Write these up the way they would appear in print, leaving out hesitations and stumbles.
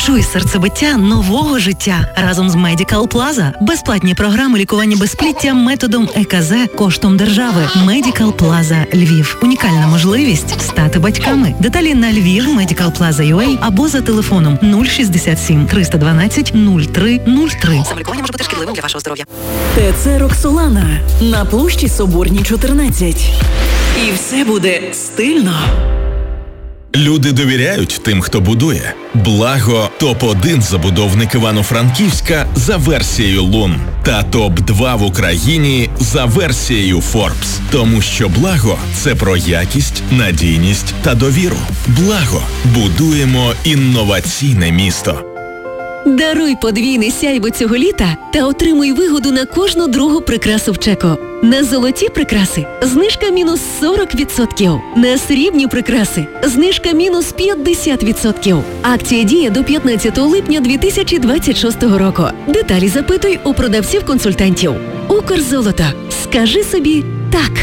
Відчуй серцебиття нового життя разом з Medical Plaza. Безплатні програми лікування безпліття методом ЕКЗ коштом держави. Medical Plaza Львів. Унікальна можливість стати батьками. Деталі на Львів Medical Plaza UA або за телефоном 067 312 0303. Самолікування може бути шкідливим для вашого здоров'я. ТЦ «Роксолана» на площі Соборній, 14. І все буде стильно. Люди довіряють тим, хто будує. Благо – топ-1 забудовник Івано-Франківська за версією Лун. Та топ-2 в Україні за версією Forbes. Тому що Благо – це про якість, надійність та довіру. Благо – будуємо інноваційне місто. Даруй подвійне сяйво цього літа та отримуй вигоду на кожну другу прикрасу в Чеко. На золоті прикраси – знижка мінус 40%. На срібні прикраси – знижка мінус 50%. Акція діє до 15 липня 2026 року. Деталі запитуй у продавців-консультантів. Укрзолото. Скажи собі «так».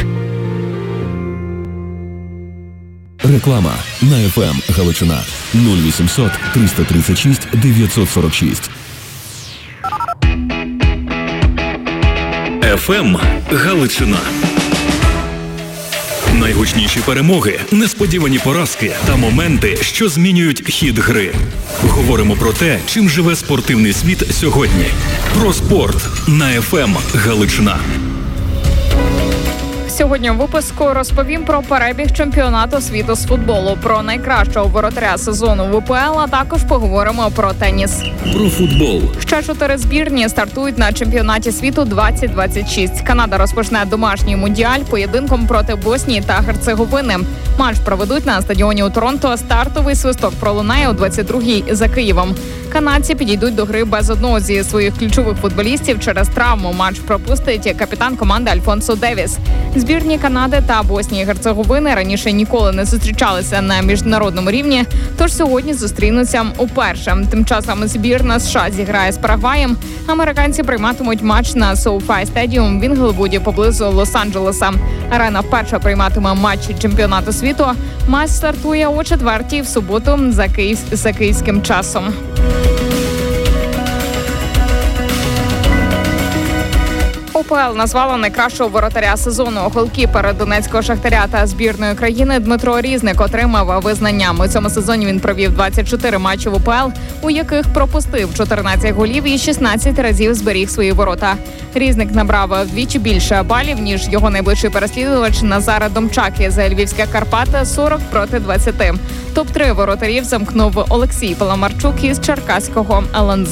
Реклама на FM Галичина 0800 336 946. FM Галичина. Найгучніші перемоги, несподівані поразки та моменти, що змінюють хід гри. Говоримо про те, чим живе спортивний світ сьогодні. Про спорт на FM Галичина. Сьогодні в випуску розповім про перебіг чемпіонату світу з футболу, про найкращого воротаря сезону в УПЛ, а також поговоримо про теніс. Про футбол. Ще 4 збірні стартують на чемпіонаті світу 2026. Канада розпочне домашній мундіаль поєдинком проти Боснії та Герцеговини. Матч проведуть на стадіоні у Торонто. Стартовий свисток пролунає о 22-й за Києвом. Канадці підійдуть до гри без одного зі своїх ключових футболістів через травму. Матч пропустить капітан команди Альфонсо Девіс. Збірні Канади та Боснії і Герцеговини раніше ніколи не зустрічалися на міжнародному рівні, тож сьогодні зустрінуться уперше. Тим часом збірна США зіграє з Парагваєм. Американці прийматимуть матч на SoFi Stadium в Інглвуді поблизу Лос-Анджелеса. Арена вперше прийматиме матчі чемпіонату світу. Матч стартує о 4-й в суботу за київським часом. УПЛ назвала найкращого воротаря сезону. Голкіпер Донецького Шахтаря та збірної країни Дмитро Різник отримав визнання. У цьому сезоні він провів 24 матчі в УПЛ, у яких пропустив 14 голів і 16 разів зберіг свої ворота. Різник набрав вдвічі більше балів, ніж його найближчий переслідувач Назар Домчак за львівське Карпати 40 проти 20. Топ-3 воротарів замкнув Олексій Паламарчук із черкаського ЛНЗ.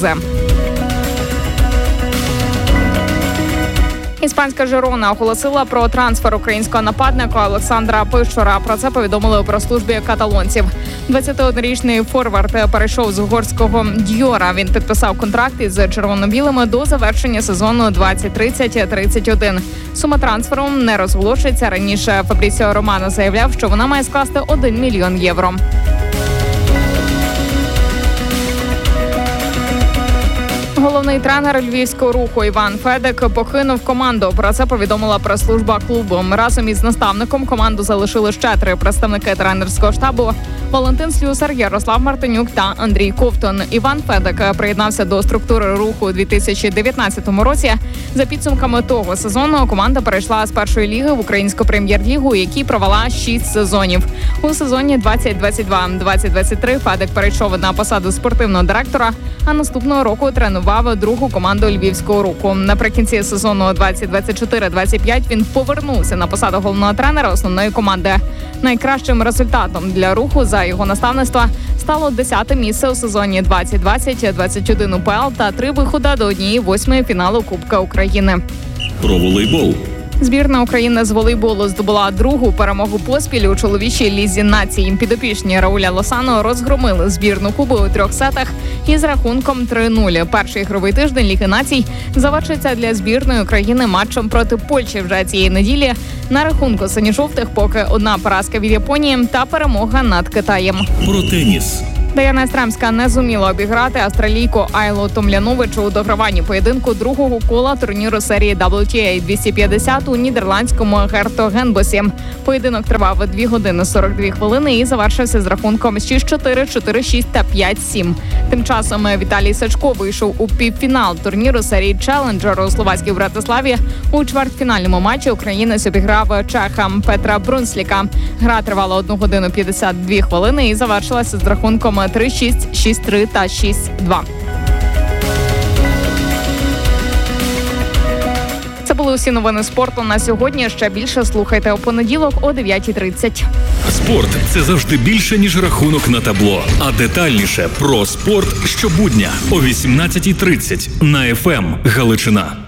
Іспанська Жирона оголосила про трансфер українського нападника Олександра Пищора. Про це повідомили у прес-службі каталонців. 21-річний форвард перейшов з угорського Дьора. Він підписав контракт із червоно-білими до завершення сезону 2030-31. Сума трансферу не розголошується. Раніше Фабріціо Романо заявляв, що вона має скласти 1 мільйон євро. Головний тренер львівського Руху Іван Федик покинув команду. Про це повідомила прес-служба клубу. Разом із наставником команду залишили ще 3 представники тренерського штабу: Валентин Слюсар, Ярослав Мартинюк та Андрій Ковтун. Іван Федик приєднався до структури Руху у 2019 році. За підсумками того сезону команда перейшла з першої ліги в українську прем'єр-лігу, якій провела 6 сезонів. У сезоні 2022-2023 Федик перейшов на посаду спортивного директора, а наступного року тренував другу команду Львівського Руху. Наприкінці сезону 2024-25 він повернувся на посаду головного тренера основної команди. Найкращим результатом для Руху за його наставництва стало 10-те місце у сезоні 2020-21 УПЛ та 3 виходи до 1/8 фіналу Кубка України. Про волейбол. Збірна України з волейболу здобула другу перемогу поспіль у чоловічій лізі націй. Підопічні Рауля Лосано розгромили збірну Куби у 3 сетах із рахунком 3-0. Перший ігровий тиждень Ліги націй завершиться для збірної України матчем проти Польщі вже цієї неділі. На рахунку синьо-жовтих поки 1 поразка від Японії та перемога над Китаєм. Про теніс. Даяна Естремська не зуміла обіграти австралійку Айлу Томлянович у дограванні поєдинку другого кола турніру серії WTA 250 у нідерландському Гертогенбосі. Поєдинок тривав 2 години 42 хвилини і завершився з рахунком 6-4, 4-6 та 5-7. Тим часом Віталій Сачко вийшов у півфінал турніру серії Челенджер у словацькій Братиславі. У чвертьфінальному матчі українець обіграв чеха Петра Брунсліка. Гра тривала 1 годину 52 хвилини і завершилася з рахунком 3-6, 6-3 та 6-2. Це були усі новини спорту на сьогодні. Ще більше слухайте у понеділок о 9:30. Спорт – це завжди більше, ніж рахунок на табло. А детальніше про спорт щобудня о 18:30 на FM Галичина.